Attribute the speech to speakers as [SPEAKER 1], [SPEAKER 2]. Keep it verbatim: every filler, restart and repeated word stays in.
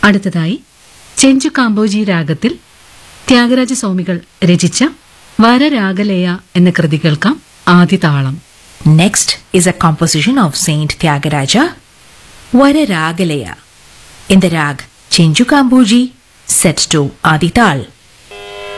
[SPEAKER 1] അടുത്തതായി ചെഞ്ചു കാമ്പോജി രാഗത്തിൽ ത്യാഗരാജസ്വാമികൾ രചിച്ച വരരാഗലയ എന്ന കൃതി കേൾക്കാം. ആദ്യ താളം.
[SPEAKER 2] Next is a composition of Saint Tyagaraja, Vara Ragalaya, in the rag Chenju Kamboji, set to Adi Tal.